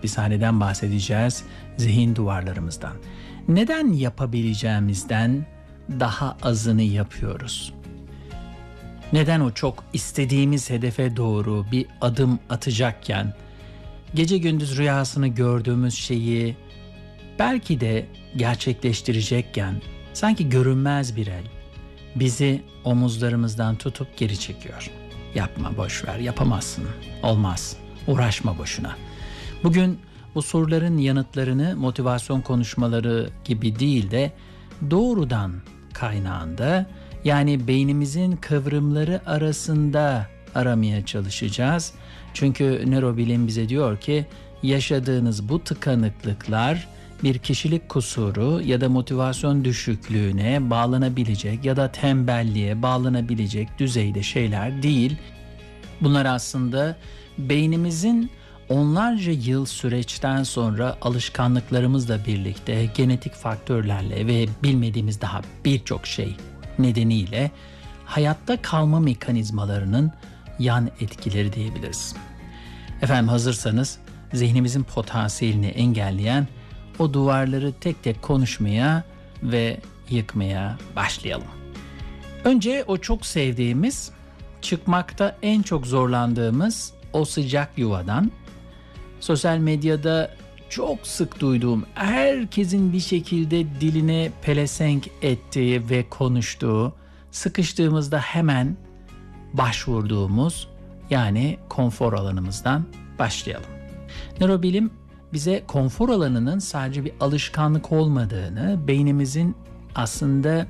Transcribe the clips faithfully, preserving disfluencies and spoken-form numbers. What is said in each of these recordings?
hapishaneden bahsedeceğiz, zihin duvarlarımızdan. Neden yapabileceğimizden daha azını yapıyoruz? Neden o çok istediğimiz hedefe doğru bir adım atacakken, gece gündüz rüyasını gördüğümüz şeyi belki de gerçekleştirecekken, sanki görünmez bir el bizi omuzlarımızdan tutup geri çekiyor. Yapma, boş ver, yapamazsın, olmaz, uğraşma boşuna. Bugün bu soruların yanıtlarını motivasyon konuşmaları gibi değil de doğrudan kaynağında, yani beynimizin kıvrımları arasında aramaya çalışacağız. Çünkü nörobilim bize diyor ki yaşadığınız bu tıkanıklıklar bir kişilik kusuru ya da motivasyon düşüklüğüne bağlanabilecek ya da tembelliğe bağlanabilecek düzeyde şeyler değil. Bunlar aslında beynimizin onlarca yıl süreçten sonra alışkanlıklarımızla birlikte, genetik faktörlerle ve bilmediğimiz daha birçok şey nedeniyle hayatta kalma mekanizmalarının yan etkileri diyebiliriz. Efendim, hazırsanız zihnimizin potansiyelini engelleyen o duvarları tek tek konuşmaya ve yıkmaya başlayalım. Önce o çok sevdiğimiz, çıkmakta en çok zorlandığımız o sıcak yuvadan, sosyal medyada çok sık duyduğum, herkesin bir şekilde diline pelesenk ettiği ve konuştuğu, sıkıştığımızda hemen başvurduğumuz, yani konfor alanımızdan başlayalım. Nörobilim bize konfor alanının sadece bir alışkanlık olmadığını, beynimizin aslında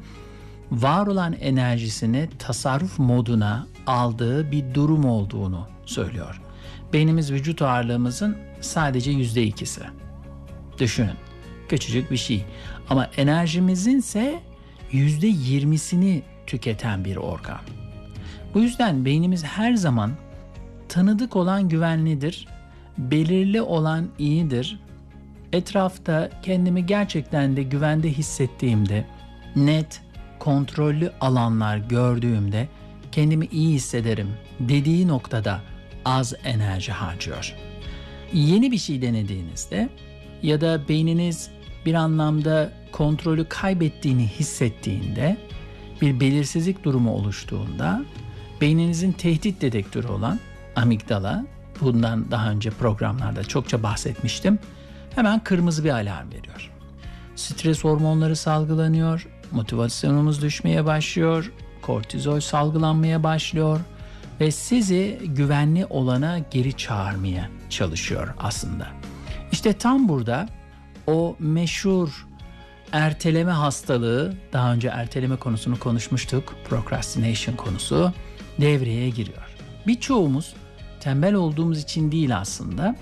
var olan enerjisini tasarruf moduna aldığı bir durum olduğunu söylüyor. Beynimiz vücut ağırlığımızın sadece yüzde ikisi. Düşünün, küçücük bir şey. Ama enerjimizin ise yüzde yirmisini tüketen bir organ. Bu yüzden beynimiz her zaman tanıdık olan güvenlidir, belirli olan iyidir. Etrafta kendimi gerçekten de güvende hissettiğimde, net, kontrollü alanlar gördüğümde kendimi iyi hissederim dediği noktada az enerji harcıyor. Yeni bir şey denediğinizde ya da beyniniz bir anlamda kontrolü kaybettiğini hissettiğinde, bir belirsizlik durumu oluştuğunda beyninizin tehdit dedektörü olan amigdala, bundan daha önce programlarda çokça bahsetmiştim, hemen kırmızı bir alarm veriyor. Stres hormonları salgılanıyor, motivasyonumuz düşmeye başlıyor, kortizol salgılanmaya başlıyor ve sizi güvenli olana geri çağırmaya çalışıyor aslında. İşte tam burada o meşhur erteleme hastalığı, daha önce erteleme konusunu konuşmuştuk, procrastination konusu devreye giriyor. Birçoğumuz tembel olduğumuz için değil aslında,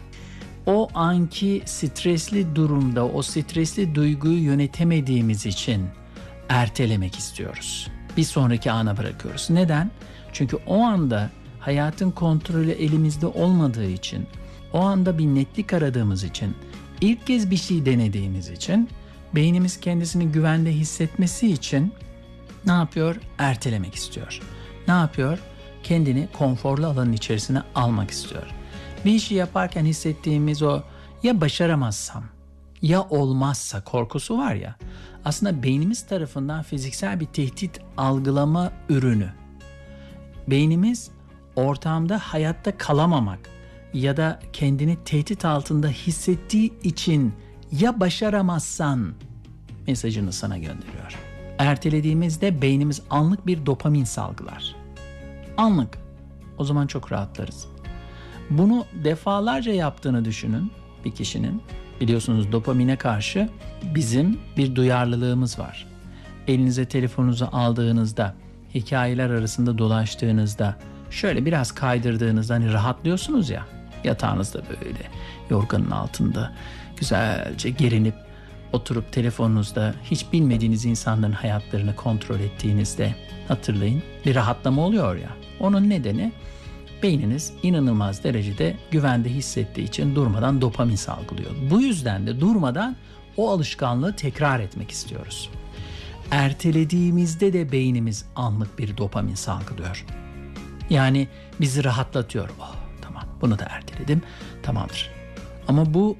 o anki stresli durumda o stresli duyguyu yönetemediğimiz için ertelemek istiyoruz. Bir sonraki ana bırakıyoruz. Neden? Çünkü o anda hayatın kontrolü elimizde olmadığı için, o anda bir netlik aradığımız için, ilk kez bir şey denediğimiz için, beynimiz kendisini güvende hissetmesi için ne yapıyor? Ertelemek istiyor. Ne yapıyor? Kendini konforlu alanın içerisine almak istiyor. Bir işi yaparken hissettiğimiz o ya başaramazsam, ya olmazsa korkusu var ya, aslında beynimiz tarafından fiziksel bir tehdit algılama ürünü. Beynimiz ortamda hayatta kalamamak ya da kendini tehdit altında hissettiği için ya başaramazsan mesajını sana gönderiyor. Ertelediğimizde beynimiz anlık bir dopamin salgılar. Anlık. O zaman çok rahatlarız. Bunu defalarca yaptığını düşünün bir kişinin. Biliyorsunuz dopamine karşı bizim bir duyarlılığımız var. Elinize telefonunuzu aldığınızda, hikayeler arasında dolaştığınızda, şöyle biraz kaydırdığınızda hani rahatlıyorsunuz ya, yatağınızda böyle yorganın altında güzelce gerinip oturup telefonunuzda hiç bilmediğiniz insanların hayatlarını kontrol ettiğinizde hatırlayın, bir rahatlama oluyor ya. Onun nedeni beyniniz inanılmaz derecede güvende hissettiği için durmadan dopamin salgılıyor. Bu yüzden de durmadan o alışkanlığı tekrar etmek istiyoruz. Ertelediğimizde de beynimiz anlık bir dopamin salgılıyor. Yani bizi rahatlatıyor. Oh, tamam, bunu da erteledim, tamamdır. Ama bu